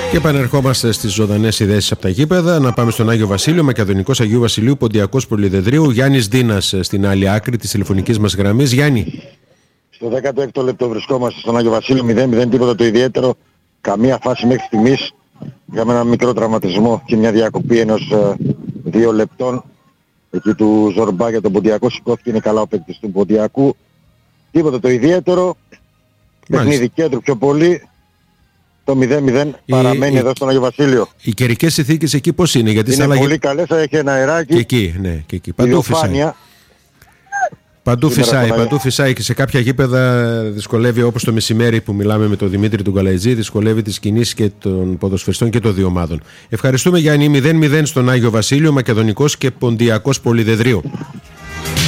Και επανερχόμαστε στις ζωντανές ειδήσεις από τα γήπεδα. Να πάμε στον Άγιο Βασίλειο. Μακεδονικός Αγίου Βασιλείου, Ποντιακός Πολυδεδρίου. Γιάννης Δίνας στην άλλη άκρη της τηλεφωνικής μας γραμμής. Γιάννη. Στο 16ο λεπτό βρισκόμαστε στον Άγιο Βασίλειο, 0-0, τίποτα το ιδιαίτερο. Καμία φάση μέχρι στιγμής. Είχαμε ένα μικρό τραυματισμό και μια διακοπή ενός 2 λεπτών. Εκεί του Ζορμπά για τον Ποντιακό, σηκώθηκε, είναι καλά ο παίκτης του Ποντιακού. Τίποτα το ιδιαίτερο. Παιχνίδι κέντρου πιο πολύ. Το 0-0 παραμένει εδώ στον Άγιο Βασίλειο. Οι καιρικές συνθήκες εκεί πώς είναι? Γιατί είναι πολύ καλές, έχει ένα αεράκι. Και εκεί, ναι, και εκεί. Παντού φυσάει και σε κάποια γήπεδα δυσκολεύει, όπως το μεσημέρι που μιλάμε με τον Δημήτρη του Γκαλαϊτζή, δυσκολεύει τις κινήσεις και των ποδοσφαιριστών και των δύο ομάδων. Ευχαριστούμε, Γιάννη. 0-0 στον Άγιο Βασίλειο, Μακεδονικός και Ποντιακός Πολυδεδρίου.